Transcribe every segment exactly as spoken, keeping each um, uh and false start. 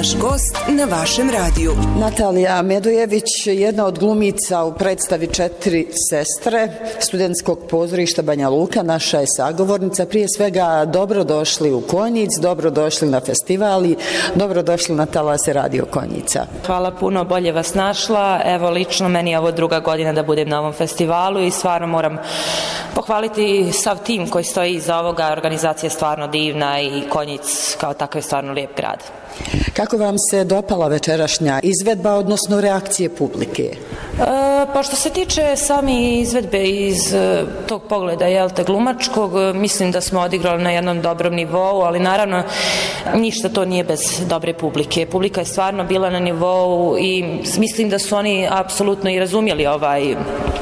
naš gost na vašem radiju. Natalija Medojević, jedna od glumica u predstavi Četiri sestre studentskog pozorišta Banja Luka, naša je sagovornica. Prije svega, dobrodošli u Konjic, dobrodošli na festival i dobrodošli na Talase Radio Konjica. Hvala puno, bolje vas našla. Evo, lično meni je ovo druga godina da budem na ovom festivalu i stvarno moram pohvaliti sav tim koji stoji iza ovoga. Organizacija je stvarno divna i Konjic kao takav je stvarno lijep grad. Kako vam se dopala večerašnja izvedba, odnosno reakcije publike? E, pa što se tiče sami izvedbe iz e, tog pogleda, jel te, glumačkog, mislim da smo odigrali na jednom dobrom nivou, ali naravno ništa to nije bez dobre publike. Publika je stvarno bila na nivou i mislim da su oni apsolutno i razumjeli ovaj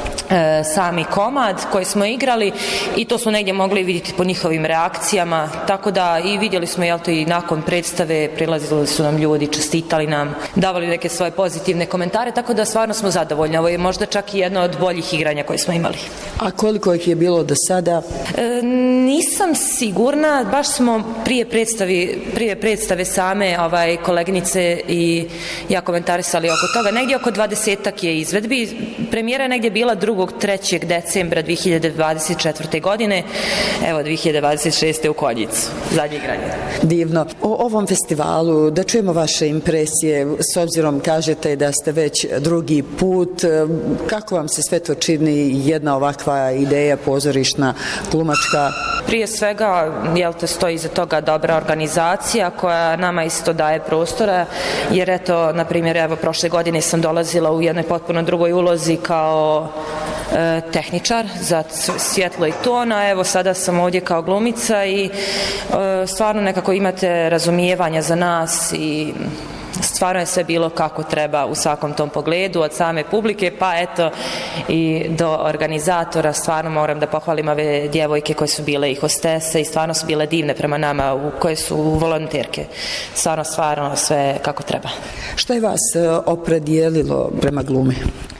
sami komad koji smo igrali i to smo negdje mogli vidjeti po njihovim reakcijama, tako da i vidjeli smo, jel to, i nakon predstave prilazili su nam ljudi, čestitali nam, davali neke svoje pozitivne komentare, tako da stvarno smo zadovoljni. Ovo je možda čak i jedno od boljih igranja koje smo imali. A koliko ih je bilo do sada? E, nisam sigurna, baš smo prije predstavi, prije predstave same ovaj, koleginice i ja komentarisali oko toga, negdje oko dvadesetak je izvedbi, premijera je negdje bila drugog trećeg decembra dvije hiljade dvadeset četvrte. godine, evo dvije hiljade dvadeset šeste. u Konjicu, zadnje igranje. Divno. O ovom festivalu, da čujemo vaše impresije, s obzirom kažete da ste već drugi put, kako vam se sve to čini jedna ovakva ideja pozorišna, glumačka? Prije svega, jel te, stoji iza toga dobra organizacija koja nama isto daje prostora, jer eto, na primjer, evo, prošle godine sam dolazila u jednoj potpuno drugoj ulozi kao e, tehničar za svjetlo i ton, a evo sada sam ovdje kao glumica i e, stvarno nekako imate razumijevanja za nas i stvarno je sve bilo kako treba u svakom tom pogledu, od same publike pa eto i do organizatora. Stvarno moram da pohvalim ove djevojke koje su bile i hostese i stvarno su bile divne prema nama, u, koje su volonterke. Stvarno, stvarno sve kako treba. Što je vas opredijelilo prema glumi?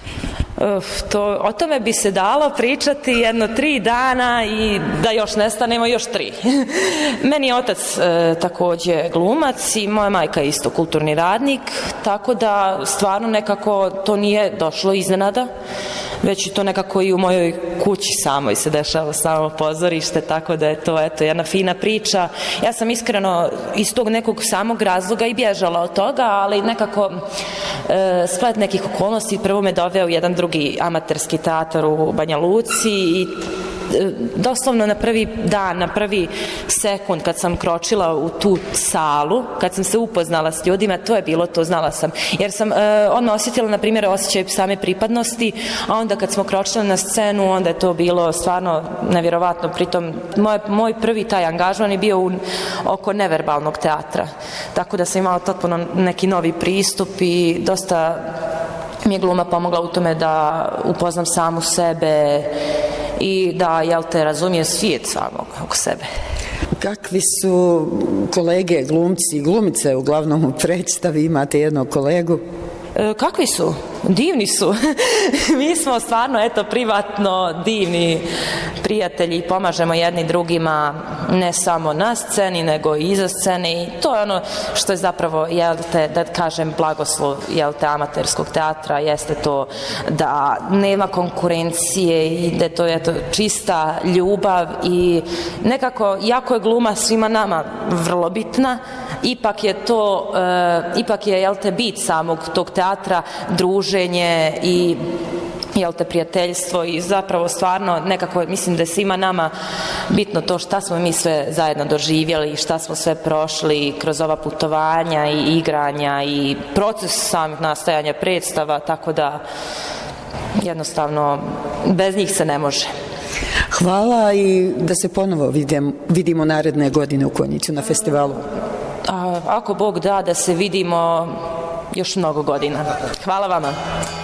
Uf, to, o tome bi se dalo pričati jedno tri dana i da još nestanemo još tri. Meni je otac e, također glumac i moja majka je isto kulturni radnik, tako da stvarno nekako to nije došlo iznenada, već je to nekako i u mojoj kući samoj se dešava samo pozorište, tako da je to eto jedna fina priča. Ja sam iskreno iz tog nekog samog razloga i bježala od toga, ali nekako e, splet nekih okolnosti prvo me doveo jedan drugi amaterski teatar u Banja Luci i doslovno na prvi dan, na prvi sekund kad sam kročila u tu salu, kad sam se upoznala s ljudima, to je bilo to, znala sam. Jer sam e, odmah osjetila, na primjer, osjećaj same pripadnosti, a onda kad smo kročili na scenu, onda je to bilo stvarno nevjerovatno. Pritom, moj, moj prvi taj angažman je bio u, oko neverbalnog teatra. Tako da sam imala potpuno neki novi pristup i dosta mi je gluma pomogla u tome da upoznam samu sebe i da, jel te, razumijem svijet samog oko sebe. Kakvi su kolege, glumci i glumice, uglavnom u predstavi imate jednog kolegu? E, kakvi su? Divni su. Mi smo stvarno, eto, privatno divni prijatelji i pomažemo jedni drugima ne samo na sceni, nego i iza scene i to je ono što je zapravo, jel te, da kažem, blagoslov, jel te, amaterskog teatra, jeste to da nema konkurencije i da je to, eto, čista ljubav i nekako, jako je gluma svima nama vrlo bitna, ipak je to, e, ipak je, jel te, bit samog tog teatra druženje i, jel te, prijateljstvo i zapravo stvarno nekako mislim da je svima nama bitno to šta smo mi sve zajedno doživjeli i šta smo sve prošli kroz ova putovanja i igranja i proces samih nastajanja predstava, tako da jednostavno bez njih se ne može. Hvala i da se ponovo vidim, vidimo naredne godine u Konjicu na festivalu. A, ako Bog da, da se vidimo još mnogo godina. Hvala vama.